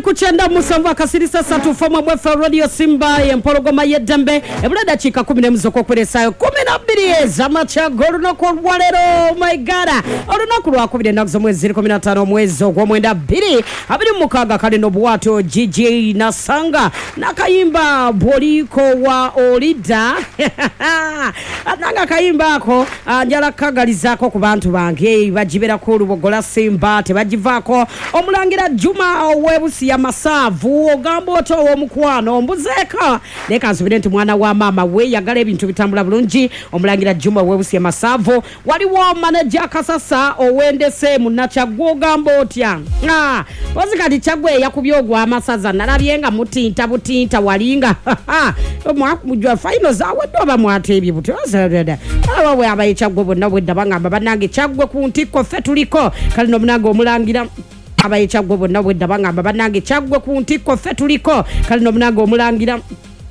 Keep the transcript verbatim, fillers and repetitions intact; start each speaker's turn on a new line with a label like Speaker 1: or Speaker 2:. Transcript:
Speaker 1: kuchenda musanvu akasirisa satu fama mwefa radio Simba empologoma yedembe ebula dakika kumi n'emuzoko kweresayo kumi na bbiri z'amakyago olunaku olwaleero. Oh my god, olunaku lwakubiri ennaku z'omwezi kumi na ttaano omwezi ogw'omwenda bbiri abiri mu mukaaga kale n'obuwaato G J Nasanga n'akayimba bwoliko wa olida nanga akayimba ako njala kagalizaako ku bantu bange bagiberako olubogola Simba tebagivaako. Omulangira Juma ow'ebusiya Masaavu ogamba oti ow'omukwano ombuzeeko leka nsubire nti mwana wa maama we yagala ebintu bitambula bulungi. Omulangira Juma ow'ebusiya Masaavu waliwo manager Kasasa owendese munakyagwa ogamba otya ah ozikati kyagwe yakubye ogwa amasaza nalabye nga mutinta butinta walinga mujwa final zawe doba mwatebye butoza aba we abaye kyagwe bonna bwe dabanga banange kyagwe ku ntiko ffe tuliko kali no munange omulangira abaye kyagwe bonna bwe dabanga banange kyagwe ku ntiko ffe tuliko kali no munange omulangira